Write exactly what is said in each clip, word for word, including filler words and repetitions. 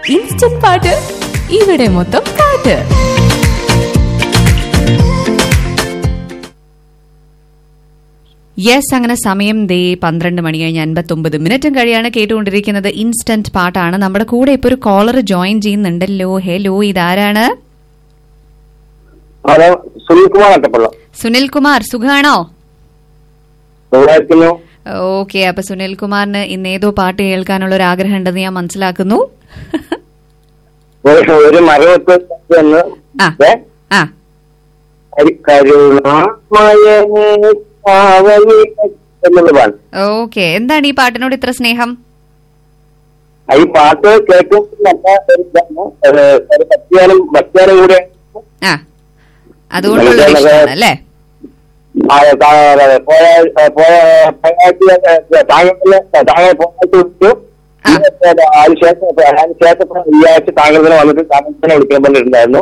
Instant പാട്ട് ഇവിടെ മൊത്തം പാട്ട്. യെസ്, അങ്ങനെ സമയം ദേ പന്ത്രണ്ട് മണി കഴിഞ്ഞ് അൻപത്തി ഒമ്പത് മിനിറ്റും കഴിയാണ്. കേട്ടുകൊണ്ടിരിക്കുന്നത് ഇൻസ്റ്റന്റ് പാട്ടാണ്. നമ്മുടെ കൂടെ ഇപ്പൊ ഒരു കോളർ ജോയിൻ ചെയ്യുന്നുണ്ടല്ലോ. ഹലോ, ഇതാരാണ്? സുനിൽ കുമാർ, സുഖാണോ? ഓക്കെ, അപ്പൊ സുനിൽ കുമാറിന് ഇന്ന് ഏതോ പാട്ട് കേൾക്കാനുള്ള ഒരു ആഗ്രഹം ഉണ്ടെന്ന് ഞാൻ മനസ്സിലാക്കുന്നു. ഒരു മരവത്ത് ഓക്കെ, എന്താണ് ഈ പാട്ടിനോട് ഇത്ര സ്നേഹം? ഈ പാട്ട് കേൾക്കുമ്പോൾ കൂടെ അതുകൊണ്ടുള്ള അല്ലേ? ഈയാഴ്ച താങ്കൾ വന്നിട്ട് താങ്കളെ വിളിക്കാൻ പറഞ്ഞിട്ടുണ്ടായിരുന്നു.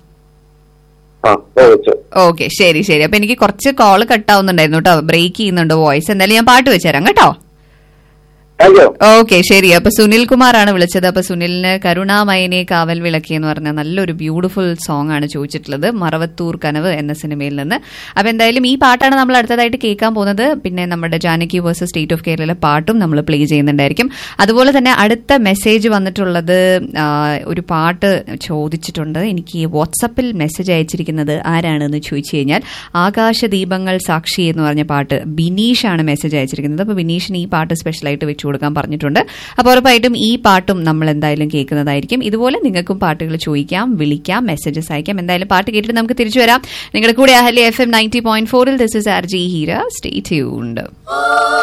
ഓക്കെ, ശരി ശരി. അപ്പൊ എനിക്ക് കുറച്ച് കോള് കട്ടാവുന്നുണ്ടായിരുന്നു കേട്ടോ, ബ്രേക്ക് ചെയ്യുന്നുണ്ട് വോയിസ്. എന്തായാലും ഞാൻ പാട്ട് വെച്ചുതരാം കേട്ടോ. ഓക്കെ, ശരി. അപ്പൊ സുനിൽ കുമാറാണ് വിളിച്ചത്. അപ്പൊ സുനിലിന് കരുണാമയനെ കാവൽ വിളക്കി എന്ന് പറഞ്ഞ നല്ലൊരു ബ്യൂട്ടിഫുൾ സോങ് ആണ് ചോദിച്ചിട്ടുള്ളത്, മറവത്തൂർ കനവ് എന്ന സിനിമയിൽ നിന്ന്. അപ്പൊ എന്തായാലും ഈ പാട്ടാണ് നമ്മൾ അടുത്തതായിട്ട് കേൾക്കാൻ പോകുന്നത്. പിന്നെ നമ്മുടെ ജാനകി വേഴ്സസ് സ്റ്റേറ്റ് ഓഫ് കേരളയിലെ പാട്ടും നമ്മൾ പ്ലേ ചെയ്യുന്നുണ്ടായിരിക്കും. അതുപോലെ തന്നെ അടുത്ത മെസ്സേജ് വന്നിട്ടുള്ളത്, ഒരു പാട്ട് ചോദിച്ചിട്ടുണ്ട്. എനിക്ക് വാട്സപ്പിൽ മെസ്സേജ് അയച്ചിരിക്കുന്നത് ആരാണെന്ന് ചോദിച്ചു കഴിഞ്ഞാൽ ആകാശദീപങ്ങൾ സാക്ഷി എന്ന് പറഞ്ഞ പാട്ട് ബിനീഷാണ് മെസ്സേജ് അയച്ചിരിക്കുന്നത്. അപ്പൊ ബിനീഷിന് ഈ പാട്ട് സ്പെഷ്യലായിട്ട് വെച്ചു കൊടുക്കാൻ പറഞ്ഞിട്ടുണ്ട്. അപ്പോൾ ഉറപ്പായിട്ടും ഈ പാട്ടും നമ്മൾ എന്തായാലും കേൾക്കുന്നതായിരിക്കും. ഇതുപോലെ നിങ്ങൾക്കും പാട്ടുകൾ ചോദിക്കാം, വിളിക്കാം, മെസ്സേജസ് അയക്കാം. എന്തായാലും പാട്ട് കേട്ടിട്ട് നമുക്ക് തിരിച്ചു വരാം. നിങ്ങളുടെ കൂടെ Ahalya F M ninety point ഫോറിൽ this is R G Heera. Stay tuned.